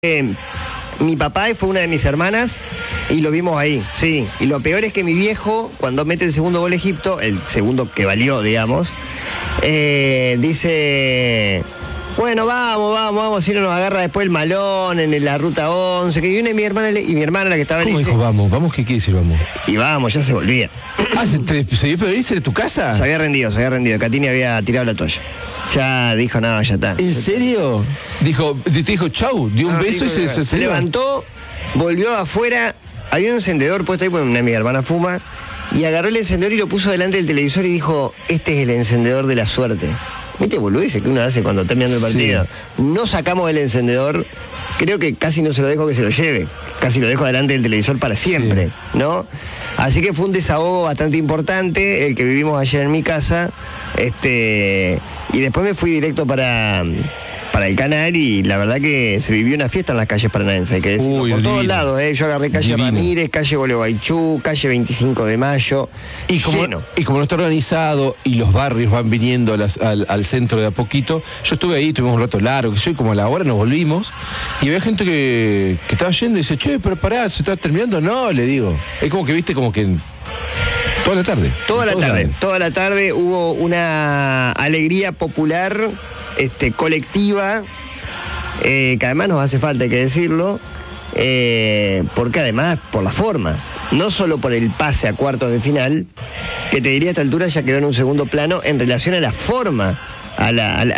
Mi papá fue una de mis hermanas y lo vimos ahí, sí. Y lo peor es que mi viejo, cuando mete el segundo gol Egipto, el segundo que valió, digamos, dice, bueno, vamos, si no nos agarra después el malón en la ruta 11, que viene mi hermana la que estaba en ¿Cómo dijo vamos? ¿Qué quiere decir vamos? Y vamos, ya se volvía. Ah, ¿se dio para irse de tu casa? Se había rendido. Catini había tirado la toalla. Ya dijo, no, ya está. ¿En serio? Te dijo chau, dio un beso y se levantó, volvió afuera, había un encendedor puesto ahí porque una de mis hermanas fuma, y agarró el encendedor y lo puso delante del televisor y dijo, este es el encendedor de la suerte. ¿Viste, boludeces que uno hace cuando está mirando el partido? Sí. No sacamos el encendedor, creo que casi no se lo dejo que se lo lleve, casi lo dejo delante del televisor para siempre, sí. ¿No? Así que fue un desahogo bastante importante el que vivimos ayer en mi casa, y después me fui directo para el canal y la verdad que se vivió una fiesta en las calles paranaenses, hay que decirlo, por todos lados, yo agarré calle Ramírez, calle Gualeguaychú, calle 25 de Mayo, y como no está organizado y los barrios van viniendo al centro de a poquito, yo estuve ahí, tuvimos un rato largo, y como a la hora nos volvimos, y había gente que estaba yendo y dice, che, pero pará, ¿se está terminando? No, le digo, es como que viste, como que toda la tarde hubo una alegría popular, colectiva, que además nos hace falta, hay que decirlo, porque además por la forma, no solo por el pase a cuartos de final, que te diría a esta altura ya quedó en un segundo plano en relación a la forma, a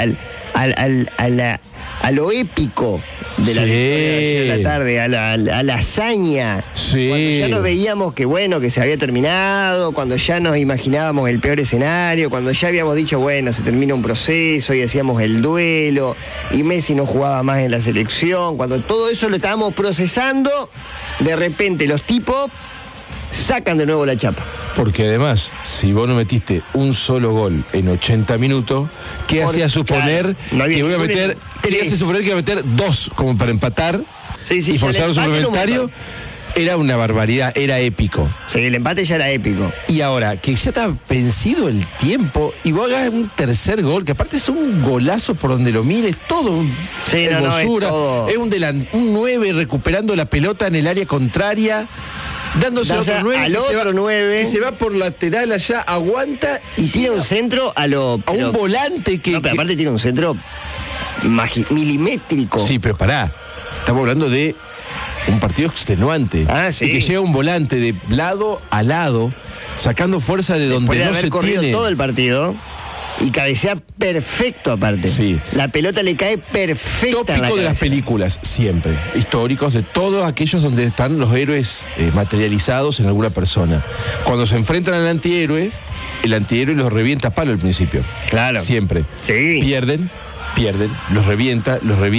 lo épico de la victoria de ayer en la tarde, a la hazaña. Sí. Cuando ya nos veíamos que se había terminado, cuando ya nos imaginábamos el peor escenario, cuando ya habíamos dicho, bueno, se termina un proceso y hacíamos el duelo, y Messi no jugaba más en la selección, cuando todo eso lo estábamos procesando, de repente los tipos sacan de nuevo la chapa. Porque además, si vos no metiste un solo gol en 80 minutos, ¿qué hacía suponer que voy a meter? ¿Qué hace suponer que iba a meter dos como para empatar? Sí, y forzar un suplementario? Era una barbaridad, era épico. Sí, el empate ya era épico. Y ahora, que ya está vencido el tiempo y vos hagas un tercer gol, que aparte es un golazo por donde lo mires, todo hermosura. Es un 9 recuperando la pelota en el área contraria, dándose otro 9 al otro 9 que se va por lateral allá, aguanta y tiene un centro a un volante que... No, pero aparte tiene un centro milimétrico. Sí, pero pará, estamos hablando de un partido extenuante. Sí. Y que llega un volante de lado a lado, sacando fuerza de donde no se tiene. Todo el partido y cabecea perfecto aparte. Sí. La pelota le cae perfecta. Tópico de las películas, siempre. Históricos, de todos aquellos donde están los héroes materializados en alguna persona. Cuando se enfrentan al antihéroe, el antihéroe los revienta a palo al principio. Claro. Siempre. Sí. Pierden, los revienta.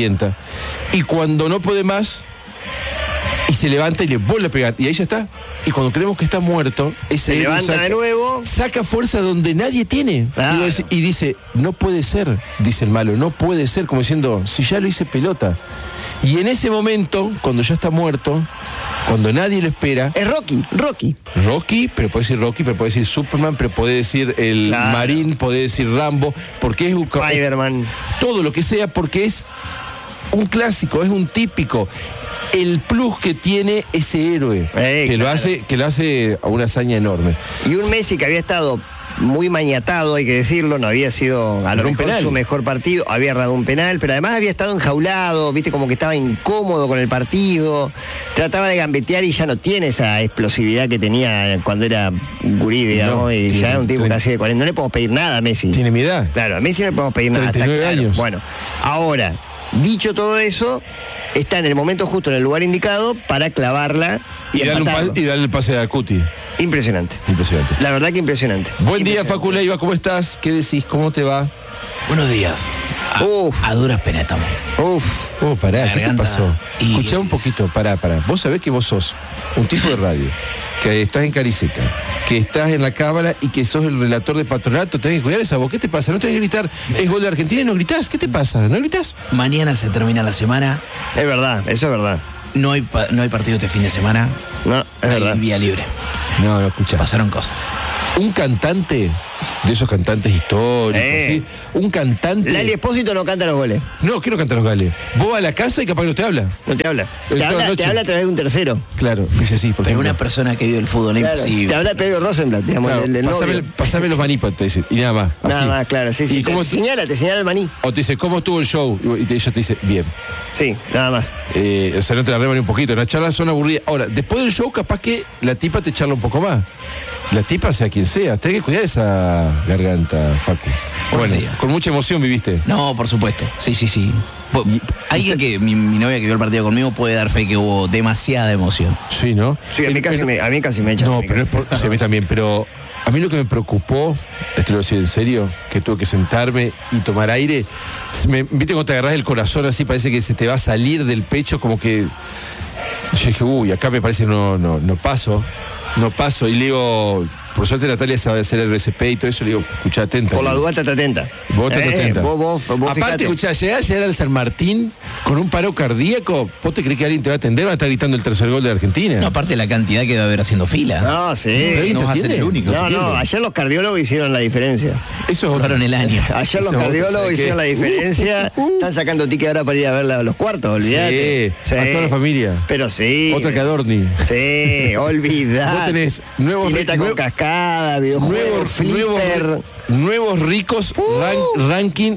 Y cuando no puede más, y se levanta y le vuelve a pegar. Y ahí ya está. Y cuando creemos que está muerto, se levanta de nuevo, saca fuerza donde nadie tiene. Claro. Y dice, no puede ser, dice el malo, no puede ser, como diciendo, si ya lo hice pelota. Y en ese momento, cuando ya está muerto, cuando nadie lo espera... Es Rocky, pero puede decir Rocky, pero puede decir Superman, pero puede decir el Marín, puede decir Rambo, porque es Spider-Man. Todo lo que sea, porque es un clásico, es un típico. El plus que tiene ese héroe, que lo hace a una hazaña enorme. Y un Messi que había estado muy maniatado, hay que decirlo, no había sido a lo mejor su mejor partido, había errado un penal, pero además había estado enjaulado, viste, como que estaba incómodo con el partido, trataba de gambetear y ya no tiene esa explosividad que tenía cuando era gurí, digamos, y ya era un tipo casi de 40. No le podemos pedir nada a Messi. ¿Tiene mi edad? Claro, a Messi no le podemos pedir nada. 39 años. Bueno, ahora, dicho todo eso, está en el momento justo, en el lugar indicado para clavarla y darle el pase a Cuti. Impresionante. La verdad que impresionante. Buen día, Facu Leiva, ¿cómo estás? ¿Qué decís? ¿Cómo te va? Buenos días. A duras penas estamos. Pará, ¿qué te pasó? Escuchá un poquito, pará. Vos sabés que vos sos un tipo de radio, que estás en Cariseca, que estás en la Cábala y que sos el relator de Patronato. Tenés que cuidar esa voz. ¿Qué te pasa? No tenés que gritar, es gol de Argentina y no gritás. ¿Qué te pasa? ¿No gritás? Mañana se termina la semana. Es verdad, eso es verdad. No hay partido este fin de semana. No, es verdad. Hay vía libre. No, escuchá. Pasaron cosas. Un cantante de esos cantantes históricos, ¿sí? Un cantante... Lali Espósito no canta los goles. No, ¿qué no canta los goles? Vos vas a la casa y capaz que no te habla. No te habla. Te habla a través de un tercero. Claro, dice sí, por Pero ejemplo. una persona que vive el fútbol, Claro, imposible. te habla Pedro Rosenblatt, digamos, Claro, el novio. pasame los maní, te dice, y nada más. Nada así. más, claro, sí, sí. ¿Y cómo Te señala el maní. O te dice, ¿cómo estuvo el show? Y ella te dice, bien. Sí, nada más. O sea, no te la rema ni un poquito. Las charlas son aburridas. Ahora, después del show, capaz que la tipa te charla un poco más. La tipa, sea quien sea. Tenés que cuidar esa garganta, Facu. Bueno, con mucha emoción viviste. No, por supuesto. Sí. Alguien que, mi novia que vio el partido conmigo puede dar fe que hubo demasiada emoción. Sí, ¿no? Sí, a mí casi me echan. No, pero es por, sí, a mí también, pero a mí lo que me preocupó, esto lo voy a decir en serio, que tuve que sentarme y tomar aire. Viste cuando te agarrás el corazón así, parece que se te va a salir del pecho, como que yo dije, uy, acá me parece no paso, y le digo, por suerte Natalia sabe hacer el RCP y todo eso, le digo, escuchá atenta. Por la duda, estate atenta. Vos estate atenta. Vos Aparte, fijate. escuchá, llegar al San Martín con un paro cardíaco, ¿vos te crees que alguien te va a atender? Va a estar gritando el tercer gol de Argentina. No, aparte la cantidad que va a haber haciendo fila. No, sí. No vas a ser el único. No, ayer los cardiólogos hicieron la diferencia. Eso es Sobraron el año. Ayer los Eso, cardiólogos ¿sabes qué? hicieron la diferencia. Están sacando ticket ahora para ir a ver los cuartos, olvídate. Sí, a toda la familia. Pero sí. Otra que Adorni. Sí, olvidate. Vos tenés nuevos pileta con cascada, videojuegos, flipper. Nuevos ricos ranking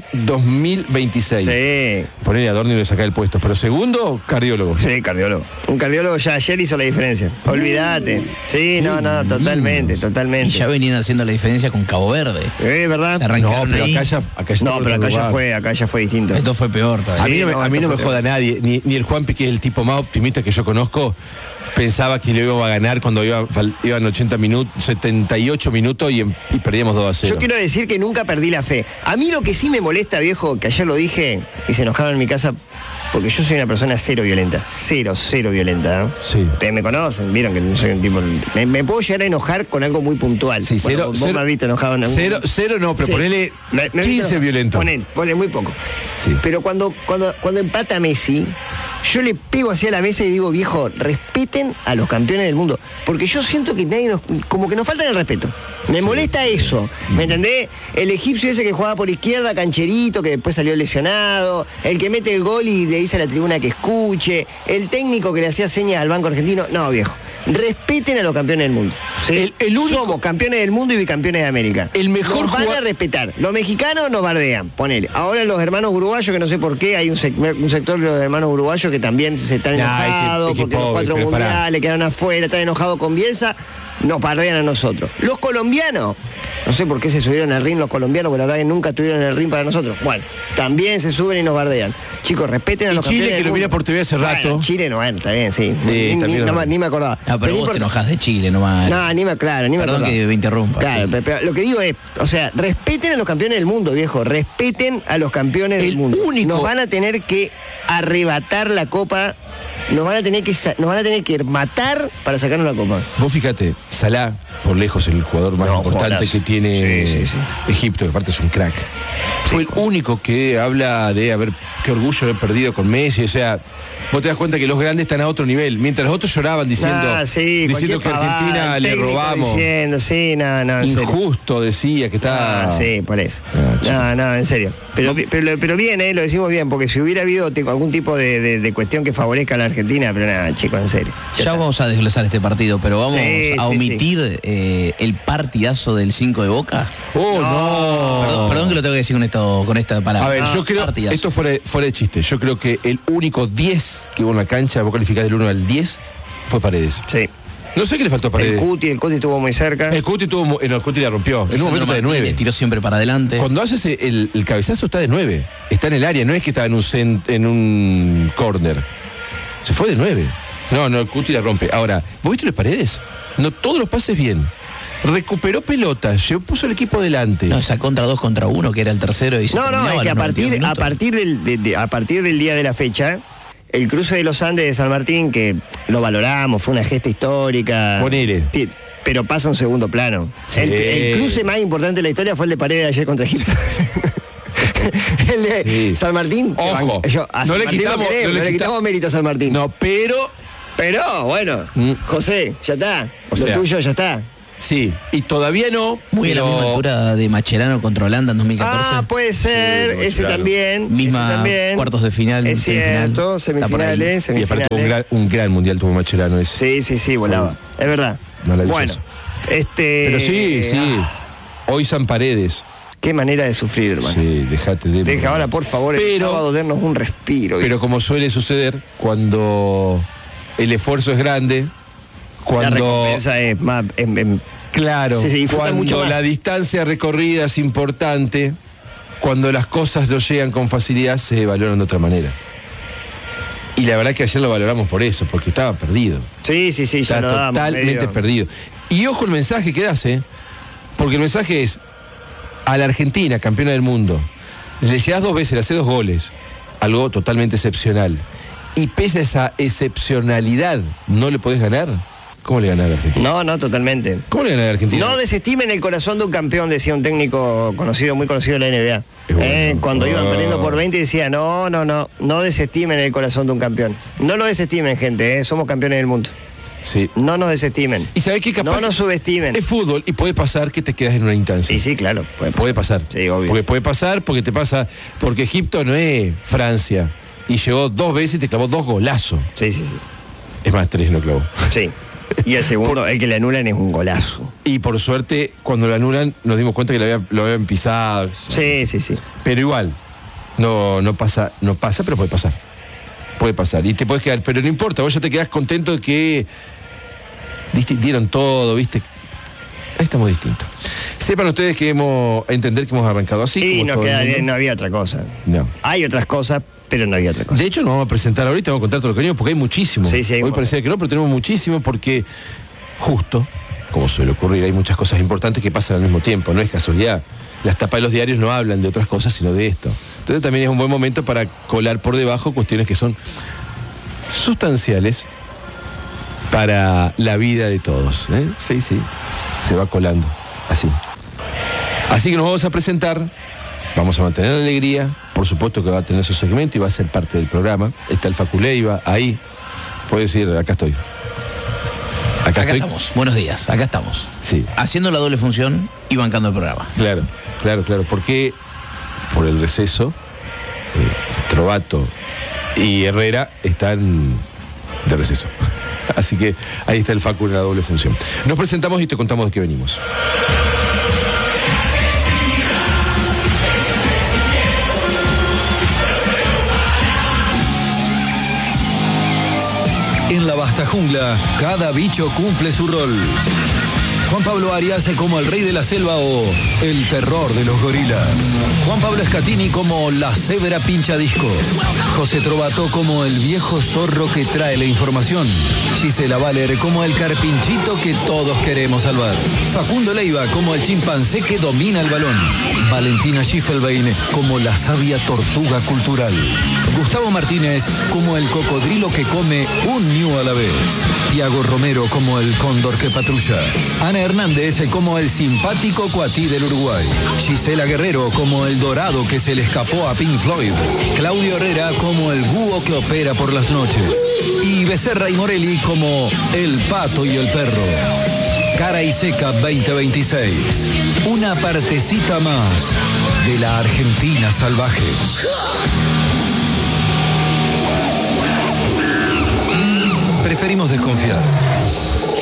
2026. Sí. Ponele a Adorni y le saca el puesto. Pero segundo, cardiólogo. Sí, cardiólogo. Un cardiólogo ya ayer hizo la diferencia. Olvídate. Sí, no, totalmente. Y ya venían haciendo la diferencia con Cabo Verde. ¿Verdad? No, Arrancaron pero ahí. acá ya No, pero acá ya fue distinto. Esto fue peor todavía. A mí no, Sí, a mí no me esto fue joda nadie, ni el Juanpi, que es el tipo más optimista que yo conozco, pensaba que lo iba a ganar cuando iban 80 minutos, 78 minutos y perdíamos 2-0. Yo quiero decir que nunca perdí la fe. A mí lo que sí me molesta, viejo, que ayer lo dije y se enojaron en mi casa, porque yo soy una persona cero violenta. Cero violenta. ¿No? Sí. Ustedes me conocen, vieron que no soy un tipo... Me puedo llegar a enojar con algo muy puntual. Sí, Bueno, vos me has visto enojado en algún... Cero no, pero Sí. ponele Me 15 violentos. Ponele muy poco. Sí. Pero cuando empata Messi, yo le pego hacia la mesa y digo, viejo, respeten a los campeones del mundo. Porque yo siento que como que nos falta el respeto. Me molesta eso. ¿Me entendés? El egipcio ese que jugaba por izquierda, cancherito, que después salió lesionado. El que mete el gol y le dice a la tribuna que escuche. El técnico que le hacía señas al banco argentino. No, viejo. Respeten a los campeones del mundo. ¿Sí? Somos campeones del mundo y bicampeones de América. El mejor nos van a respetar. Los mexicanos nos bardean, ponele. Ahora los hermanos uruguayos, que no sé por qué, hay un sector de los hermanos uruguayos que también se están enojados porque los 4 mundiales quedaron afuera, están enojados con Bielsa, nos bardean a nosotros. Los colombianos, no sé por qué se subieron al ring los colombianos, porque la verdad que nunca estuvieron en el ring para nosotros. Bueno, también se suben y nos bardean. Chicos, respeten a los Chile, campeones que lo mira por TV hace rato. Bueno, Chile no, bueno, está bien, sí. Ni me acordaba. No, pero vos te enojás de Chile nomás. No, ni me acordaba. Perdón que me interrumpa. Claro, Sí. pero lo que digo es, o sea, respeten a los campeones del mundo, viejo. Respeten a los campeones del mundo. Nos van a tener que arrebatar la copa. Nos van a tener que matar para sacarnos la copa. Vos fíjate, Salah, por lejos el jugador más importante jugadorazo. que tiene Sí. Egipto, que aparte es un crack. Fue el único que habla de qué orgullo haber perdido con Messi. O sea, vos te das cuenta que los grandes están a otro nivel. Mientras los otros lloraban diciendo que a Argentina le robamos. Diciendo, sí, no, en serio. Injusto decía que está. Sí, por eso. No, en serio. Pero bien, lo decimos bien, porque si hubiera habido algún tipo de cuestión que favorezca a la Argentina, pero nada, chicos, en serio. Ya vamos a desglosar este partido, pero vamos a omitir el partidazo del 5 de Boca. Perdón que lo tengo que decir con esta palabra. A ver, yo creo, partidazo. esto fuera de chiste, yo creo que el único 10 que hubo en la cancha, vos calificás del 1 al 10, fue Paredes. Sí. No sé qué le faltó a Paredes. El Cuti estuvo muy cerca. El Cuti la rompió. En un momento está de 9. Tiró siempre para adelante. Cuando haces el cabezazo está de 9. Está en el área, no es que estaba en un corner. Se fue de 9. No, el Cuti la rompe. Ahora, ¿vos viste los Paredes? No, todos los pases bien. Recuperó pelotas, puso el equipo delante. No, esa contra 2 contra 1, que era el tercero. Y Es que a partir del día de la fecha, el cruce de los Andes de San Martín, que lo valoramos, fue una gesta histórica. Ponele. Pero pasa a un segundo plano. Sí. El cruce más importante de la historia fue el de Paredes ayer contra Egipto. El de San Martín. Ojo, no le quitamos mérito a San Martín. No, pero bueno, José, ya está. Lo tuyo ya está. Sí, y todavía no. Muy pero... a la misma altura de Mascherano contra Holanda en 2014. Ah, puede ser, sí, ese también. Misma ese también. cuartos de final. Es cierto, semifinales. Y aparte un gran mundial tuvo Mascherano ese. Sí, volaba. Es verdad. Bueno, Pero sí. Hoy San Paredes. Qué manera de sufrir, hermano. Sí, Deja ahora, por favor, el sábado darnos un respiro. Pero como suele suceder, cuando el esfuerzo es grande, cuando... La recompensa es más... Claro, cuando mucho más. La distancia recorrida es importante, cuando las cosas no llegan con facilidad, se valoran de otra manera. Y la verdad que ayer lo valoramos por eso, porque estaba perdido. Sí, ya estaba totalmente perdido. Y ojo el mensaje que das, porque el mensaje es: a la Argentina, campeona del mundo, le llegás 2 veces, le haces 2 goles, algo totalmente excepcional, y pese a esa excepcionalidad, ¿no le podés ganar? ¿Cómo le ganás a la Argentina? No, totalmente. ¿Cómo le ganás a la Argentina? No desestimen el corazón de un campeón, decía un técnico muy conocido de la NBA. Bueno, cuando iban perdiendo por 20 decía, no desestimen el corazón de un campeón. No lo desestimen, gente, somos campeones del mundo. Sí. No nos desestimen. ¿Y sabés qué? Capaz no nos subestimen. Es fútbol y puede pasar que te quedas en una instancia. Sí, claro. Puede pasar. Sí, obvio. Porque puede pasar, porque te pasa. Porque Egipto no es Francia. Y llegó 2 veces y te clavó 2 golazos. Sí. Es más, 3 no clavó. Sí. Y el segundo, el que le anulan es un golazo. Y por suerte, cuando lo anulan, nos dimos cuenta que lo habían pisado. Sí. Pero igual, no pasa, pero puede pasar. Puede pasar. Y te puedes quedar, pero no importa, vos ya te quedás contento de que dieron todo, ¿viste? Ahí estamos distintos. Sepan ustedes que entender que hemos arrancado así. Y no había otra cosa. No. Hay otras cosas, pero no había otra cosa. De hecho, nos vamos a presentar ahorita, vamos a contar todo lo que venimos, porque hay muchísimo. Sí, hoy parecía que no, pero tenemos muchísimo, porque justo, como suele ocurrir, hay muchas cosas importantes que pasan al mismo tiempo, no es casualidad. Las tapas de los diarios no hablan de otras cosas, sino de esto. Entonces también es un buen momento para colar por debajo cuestiones que son sustanciales para la vida de todos. Sí, se va colando, así. Así que nos vamos a presentar, vamos a mantener la alegría, por supuesto que va a tener su segmento y va a ser parte del programa. Está el Facu Leiva, ahí, puede decir, acá estoy. Acá estamos, buenos días, acá estamos. Sí. Haciendo la doble función y bancando el programa. Claro, porque por el receso, Trovato y Herrera están de receso. Así que ahí está el Facu en la doble función. Nos presentamos y te contamos de qué venimos. En la vasta jungla, cada bicho cumple su rol. Juan Pablo Arias como el rey de la selva o el terror de los gorilas. Juan Pablo Scatini como la cebra pinchadisco. José Trovato como el viejo zorro que trae la información. Gisela Valer como el carpinchito que todos queremos salvar. Facundo Leiva como el chimpancé que domina el balón. Valentina Schiffelbein como la sabia tortuga cultural. Gustavo Martínez como el cocodrilo que come un ñu a la vez. Tiago Romero como el cóndor que patrulla. Ana Hernández como el simpático cuatí del Uruguay. Gisela Guerrero como el dorado que se le escapó a Pink Floyd. Claudio Herrera como el búho que opera por las noches. Y Becerra y Morelli como el pato y el perro. Cara y Seca 2026. Una partecita más de la Argentina salvaje. Preferimos desconfiar.